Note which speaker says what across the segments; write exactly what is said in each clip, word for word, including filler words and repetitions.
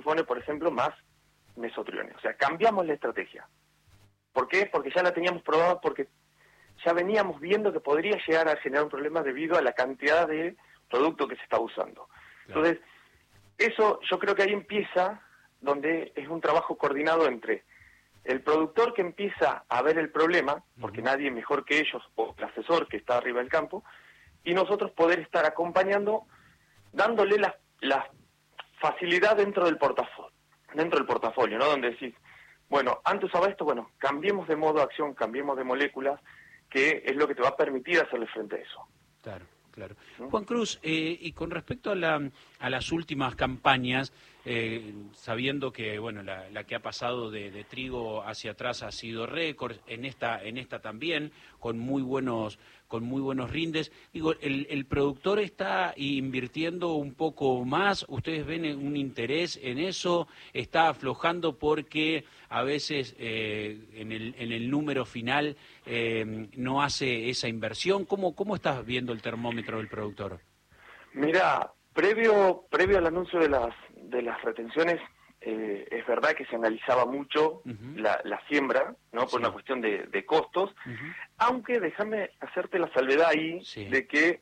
Speaker 1: sulfone, por ejemplo, más mesotriones. O sea, cambiamos la estrategia. ¿Por qué? Porque ya la teníamos probada, porque ya veníamos viendo que podría llegar a generar un problema debido a la cantidad de producto que se está usando. Claro. Entonces, eso yo creo que ahí empieza, donde es un trabajo coordinado entre el productor que empieza a ver el problema, porque uh-huh. nadie mejor que ellos, o el asesor que está arriba del campo, y nosotros poder estar acompañando, dándole la, la facilidad dentro del portafolio, dentro del portafolio, ¿no? Donde decís, bueno, antes usaba esto, bueno, cambiemos de modo de acción, cambiemos de moléculas, que es lo que te va a permitir hacerle frente a eso.
Speaker 2: Claro, claro. Juan Cruz, eh, y con respecto a, la, a las últimas campañas, eh, sabiendo que bueno la, la que ha pasado de, de trigo hacia atrás ha sido récord, en esta en esta también, con muy buenos con muy buenos rindes, digo, el, el productor está invirtiendo un poco más, ¿ustedes ven un interés en eso? ¿Está aflojando porque a veces eh, en, el, en el número final eh, no hace esa inversión? ¿Cómo, cómo estás viendo el termómetro del productor?
Speaker 1: Mira, previo previo al anuncio de las de las retenciones, eh, es verdad que se analizaba mucho uh-huh. la, la siembra, ¿no? Por sí. una cuestión de, de costos, uh-huh. aunque déjame hacerte la salvedad ahí sí. de que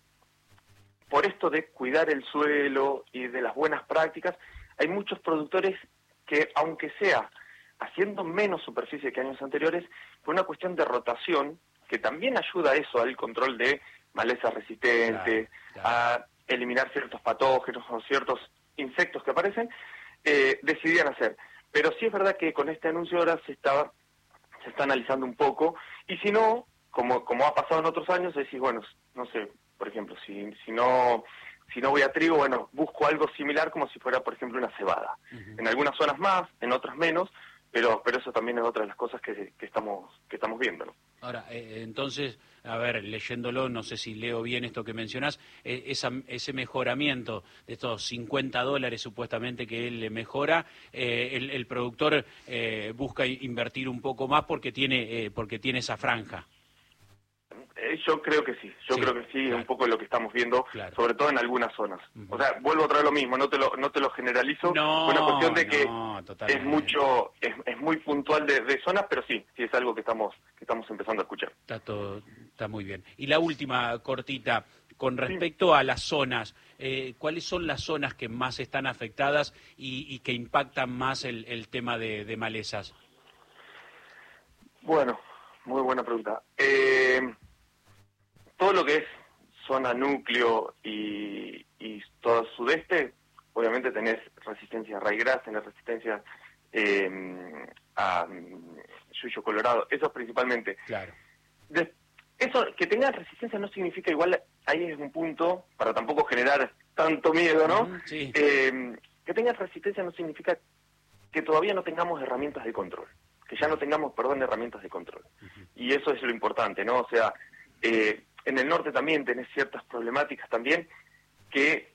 Speaker 1: por esto de cuidar el suelo y de las buenas prácticas, hay muchos productores que, aunque sea haciendo menos superficie que años anteriores, por una cuestión de rotación, que también ayuda a eso, al control de malezas resistentes, claro, claro. a eliminar ciertos patógenos o ciertos insectos que aparecen, eh, decidían hacer. Pero sí es verdad que con este anuncio ahora se está, se está analizando un poco, y si no, como como ha pasado en otros años, decís, bueno, no sé, por ejemplo, si si no si no voy a trigo, bueno, busco algo similar como si fuera, por ejemplo, una cebada. Uh-huh. En algunas zonas más, en otras menos, pero pero eso también es otra de las cosas que, que estamos que estamos viendo, ¿no?
Speaker 2: Ahora, eh, entonces, a ver, leyéndolo, no sé si leo bien esto que mencionás, eh, esa, ese mejoramiento de estos cincuenta dólares supuestamente que él le mejora, eh, el, el productor eh, busca invertir un poco más porque tiene, eh, porque tiene esa franja.
Speaker 1: Eh, yo creo que sí, yo sí, creo que sí, claro. Es un poco lo que estamos viendo, claro. sobre todo en algunas zonas. Uh-huh. O sea, vuelvo a traer lo mismo, no te lo no te lo generalizo,
Speaker 2: no,
Speaker 1: es una cuestión de que
Speaker 2: no,
Speaker 1: es mucho, es, es muy puntual de, de zonas, pero sí, sí es algo que estamos que estamos empezando a escuchar.
Speaker 2: Está todo, está muy bien. Y la última cortita, con respecto sí. a las zonas, eh, ¿cuáles son las zonas que más están afectadas y, y que impactan más el, el tema de, de malezas?
Speaker 1: Bueno, muy buena pregunta. Eh, todo lo que es zona núcleo y, y todo el sudeste, obviamente tenés resistencia a raigras, tenés resistencia eh, a yuyo colorado, eso principalmente.
Speaker 2: Claro.
Speaker 1: De, eso, que tengan resistencia no significa igual, ahí es un punto, para tampoco generar tanto miedo, ¿no?
Speaker 2: Uh-huh, sí.
Speaker 1: Eh, que tengan resistencia no significa que todavía no tengamos herramientas de control, que ya no tengamos, perdón, herramientas de control. Uh-huh. Y eso es lo importante, ¿no? O sea, eh, en el norte también tenés ciertas problemáticas también que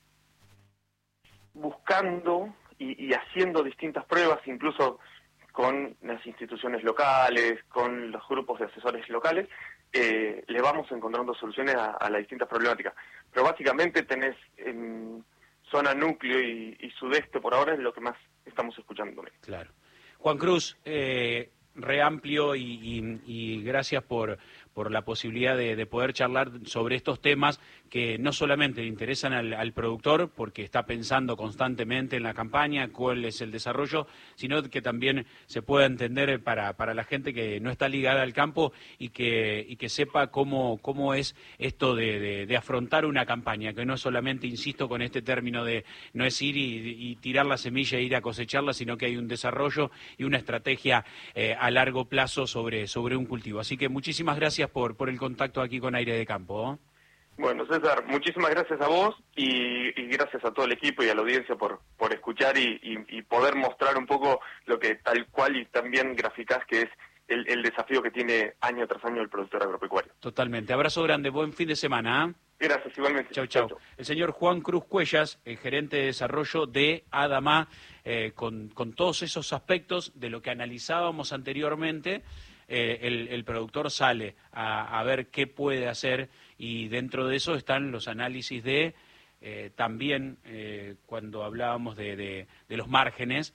Speaker 1: buscando y, y haciendo distintas pruebas, incluso con las instituciones locales, con los grupos de asesores locales, eh, le vamos encontrando soluciones a, a las distintas problemáticas. Pero básicamente tenés en zona núcleo y, y sudeste por ahora es lo que más estamos escuchando.
Speaker 2: Claro. Juan Cruz, eh, re amplio y, y, y gracias por, por la posibilidad de, de poder charlar sobre estos temas que no solamente le interesan al, al productor, porque está pensando constantemente en la campaña, cuál es el desarrollo, sino que también se pueda entender para, para la gente que no está ligada al campo y que, y que sepa cómo, cómo es esto de, de, de afrontar una campaña, que no es solamente, insisto con este término de no es ir y, y tirar la semilla e ir a cosecharla, sino que hay un desarrollo y una estrategia eh, a largo plazo sobre, sobre un cultivo. Así que muchísimas gracias por, por el contacto aquí con Aire de Campo, ¿eh?
Speaker 1: Bueno, César, muchísimas gracias a vos y, y gracias a todo el equipo y a la audiencia por, por escuchar y, y, y poder mostrar un poco lo que tal cual y también graficás que es el, el desafío que tiene año tras año el productor agropecuario.
Speaker 2: Totalmente. Abrazo grande, buen fin de semana, ¿eh?
Speaker 1: Gracias, igualmente.
Speaker 2: Chau, chau. Chau, chau. El señor Juan Cruz Cuellas, el gerente de desarrollo de ADAMA, eh, con, con todos esos aspectos de lo que analizábamos anteriormente. Eh, el, el productor sale a, a ver qué puede hacer y dentro de eso están los análisis de, eh, también eh, cuando hablábamos de, de, de los márgenes,